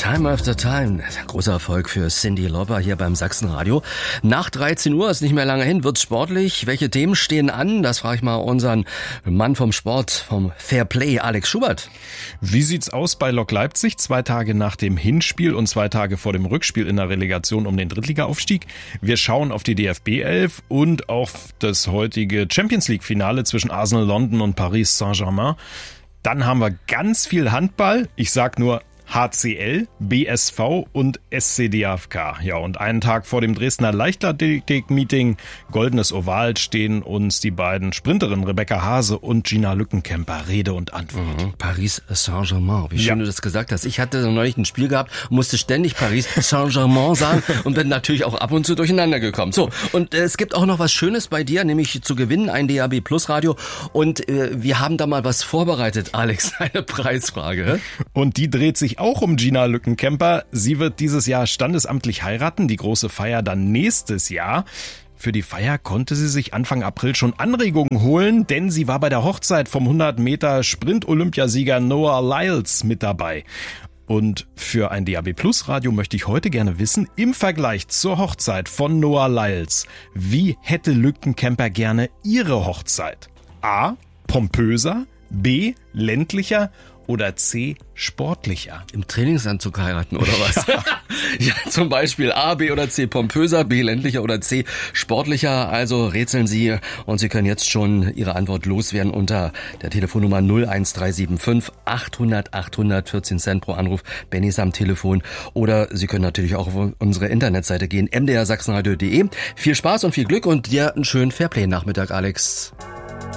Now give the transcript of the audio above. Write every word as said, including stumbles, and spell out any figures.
Time After Time, großer Erfolg für Cyndi Lauper hier beim Sachsenradio. Nach dreizehn Uhr, ist nicht mehr lange hin, wird's sportlich. Welche Themen stehen an? Das frage ich mal unseren Mann vom Sport, vom Fairplay, Alex Schubert. Wie sieht's aus bei Lok Leipzig? Zwei Tage nach dem Hinspiel und zwei Tage vor dem Rückspiel in der Relegation um den Drittliga-Aufstieg. Wir schauen auf die D F B elf und auf das heutige Champions-League-Finale zwischen Arsenal London und Paris Saint-Germain. Dann haben wir ganz viel Handball. Ich sag nur H C L, B S V und S C D A F K. Ja, und einen Tag vor dem Dresdner Leichtathletik-Meeting Goldenes Oval stehen uns die beiden Sprinterinnen Rebecca Hase und Gina Lückenkämper Rede und Antwort. Mhm. Paris Saint-Germain, wie schön ja. du das gesagt hast. Ich hatte neulich ein Spiel gehabt und musste ständig Paris Saint-Germain sagen und bin natürlich auch ab und zu durcheinander gekommen. So, und äh, es gibt auch noch was Schönes bei dir, nämlich zu gewinnen, ein D A B Plus Radio. Und äh, wir haben da mal was vorbereitet, Alex, eine Preisfrage. Und die dreht sich auch um Gina Lückenkämper. Sie wird dieses Jahr standesamtlich heiraten, die große Feier dann nächstes Jahr. Für die Feier konnte sie sich Anfang April schon Anregungen holen, denn sie war bei der Hochzeit vom hundert Meter Sprint-Olympiasieger Noah Lyles mit dabei. Und für ein D A B Plus Radio möchte ich heute gerne wissen, im Vergleich zur Hochzeit von Noah Lyles, wie hätte Lückenkämper gerne ihre Hochzeit? A. Pompöser, B. ländlicher oder C. sportlicher? Im Trainingsanzug heiraten oder was? Ja. Ja, zum Beispiel A, B oder C pompöser, B ländlicher oder C sportlicher. Also rätseln Sie und Sie können jetzt schon Ihre Antwort loswerden unter der Telefonnummer null eins drei sieben fünf achthundert achthundert, vierzehn Cent pro Anruf. Benny ist am Telefon. Oder Sie können natürlich auch auf unsere Internetseite gehen, m d r sachsenradio punkt d e. Viel Spaß und viel Glück und dir einen schönen Fairplay-Nachmittag, Alex.